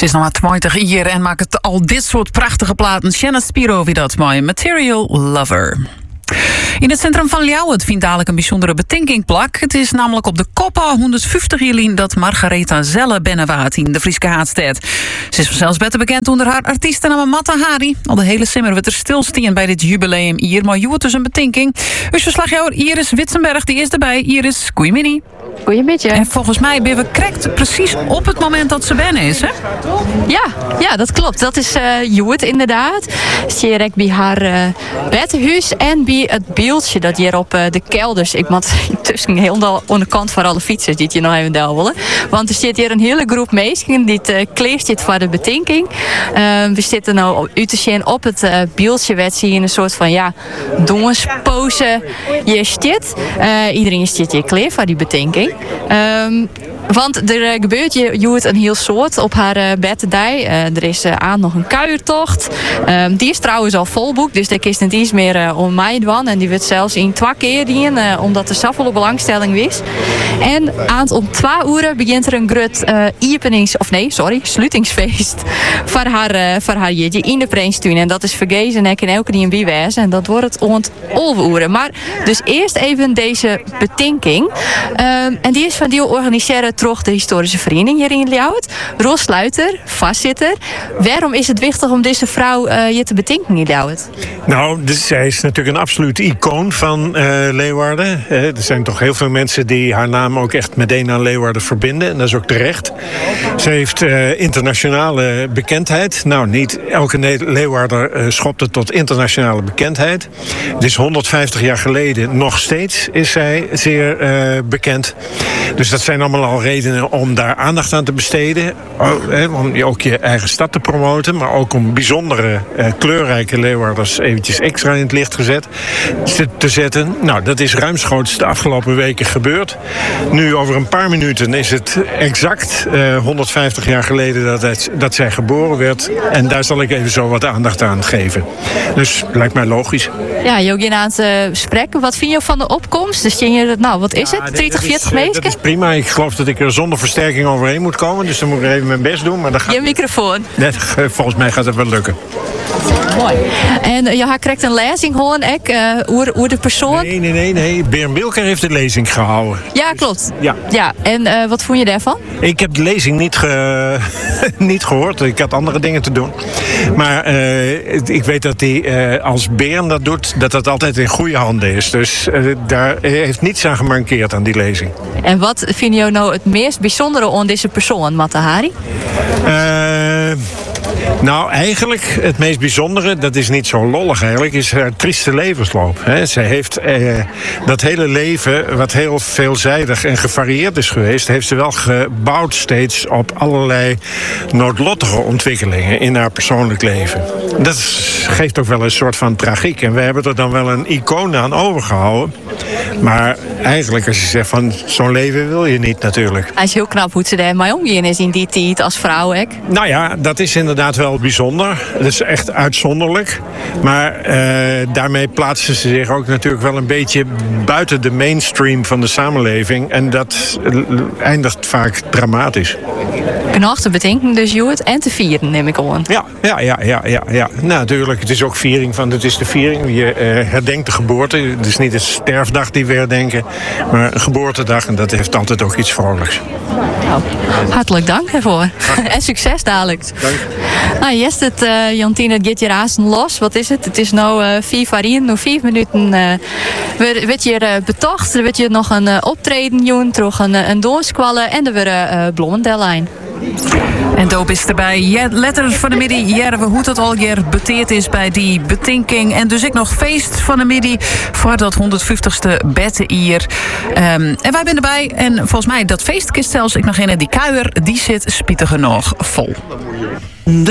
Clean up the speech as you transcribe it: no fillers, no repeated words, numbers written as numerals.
Ze is nog maar 20 hier en maakt het al dit soort prachtige platen. Shanna Spiro wie dat mooi. Material Lover. In het centrum van Ljouwert vindt dadelijk een bijzondere betinking plak. Het is namelijk op de Koppa 150 jaar dat Margaretha Zelle binnenwaart in de Frieske Haatstad. Ze is vanzelfs beter bekend onder haar artiestennaam Mata Hari. Al de hele simmer wordt er stilstaan bij dit jubileum hier, maar joe dus een betinking. Dus verslagjouwer Iris Witsenberg die is erbij. Iris, goeiemiddag. Goeiemiddag. En volgens mij ben we correct precies op het moment dat ze binnen is, hè? Ja, dat klopt. Dat is Joet inderdaad. Zie ik bij haar bedhuis en bij het beeldje dat hier op de kelders. Ik moet tussen heel aan de kant van alle fietsers die het hier nog even delvelen. Want er zit hier een hele groep mensen die het kleed zit voor de betinking. We zitten nou uit te zien op het beeldje werd zie je een soort van donspose. Je zit. Iedereen zit hier kleed voor die betinking. Want er gebeurt je een heel soort op haar beddij. Er is aan nog een kuiertocht. Die is trouwens al volboekt, dus daar is niet iets meer om mij doen. En die wordt zelfs in 2 keer in, omdat er zoveel belangstelling is. En om 2 uur begint er een groot sluitingsfeest voor haar jeetje in de Preenstuin. En dat is vergezen en elke die een bijwijzen. En dat wordt het om 11 uur. Maar dus eerst even deze betinking. En die is van die organiseren terug de historische vereniging hier in Ljouwert. Ros Sluiter, vastzitter. Waarom is het wichtig om deze vrouw je te betinken in Ljouwert? Nou, zij is natuurlijk een absolute icoon van Leeuwarden. Er zijn toch heel veel mensen die haar naam ook echt meteen aan Leeuwarden verbinden. En dat is ook terecht. Ze heeft internationale bekendheid. Nou, niet elke Leeuwarder schopt het tot internationale bekendheid. Het is 150 jaar geleden nog steeds is zij zeer bekend. Dus dat zijn allemaal al redenen om daar aandacht aan te besteden. Om ook je eigen stad te promoten. Maar ook om bijzondere, kleurrijke Leeuwarders eventjes extra in het licht te zetten. Nou, dat is ruimschoots de afgelopen weken gebeurd. Nu, over een paar minuten is het exact 150 jaar geleden dat zij geboren werd. En daar zal ik even zo wat aandacht aan geven. Dus, lijkt mij logisch. Ja, Jogien aan te spreken. Wat vind je van de opkomst? Dus wat is het? 30, 40 mensen? Dat is prima. Ik geloof dat ik er zonder versterking overheen moet komen. Dus dan moet ik even mijn best doen. Maar je microfoon. Volgens mij gaat het wel lukken. Mooi. En hij krijgt een lezing gewoon, hoe de persoon... Nee. Bernd Bilker heeft de lezing gehouden. Ja, klopt. Ja. En wat vond je daarvan? Ik heb de lezing niet gehoord. Ik had andere dingen te doen. Maar ik weet dat hij, als Bernd dat doet, dat altijd in goede handen is. Dus daar heeft niets aan gemankeerd aan die lezing. En wat vind je nou het meest bijzondere aan deze persoon, Mata Hari? Nou, eigenlijk het meest bijzondere, dat is niet zo lollig eigenlijk, is haar trieste levensloop. Zij heeft dat hele leven, wat heel veelzijdig en gevarieerd is geweest, heeft ze wel gebouwd steeds op allerlei noodlottige ontwikkelingen in haar persoonlijk leven. Dat geeft ook wel een soort van tragiek. En we hebben er dan wel een icoon aan overgehouden. Maar eigenlijk, als je zegt van zo'n leven wil je niet natuurlijk. Hij is heel knap hoe ze daarmee omgaan is in die tijd als vrouw. Nou ja, dat is inderdaad wel bijzonder. Dat is echt uitzonderlijk. Maar daarmee plaatsen ze zich ook natuurlijk wel een beetje buiten de mainstream van de samenleving. En dat eindigt vaak dramatisch. Genoeg te bedenken dus, Joert, en te vieren, neem ik aan. Ja. Nou, natuurlijk, het is ook viering het is de viering. Je herdenkt de geboorte. Het is niet een sterfdag die we herdenken, maar een geboortedag. En dat heeft altijd ook iets vrolijks. Nou, hartelijk dank ervoor. En succes dadelijk. Dank. Nou, het Jantine, het gaat hier aanstaan los. Wat is het? Het is nu 4 voor 1, nog 5 minuten. Werd je betocht. Er werd je nog een optreden doen, terug een doorskwallen en er weer Bloemendellijn. En Doop is erbij. Letters van de middag. Jerven hoe het al hier beteerd is bij die betinking. En dus ik nog feest van de middag voor dat 150ste bed hier. En wij zijn erbij. En volgens mij dat feestkist zelfs, ik nog in die kuier, die zit spietig nog vol.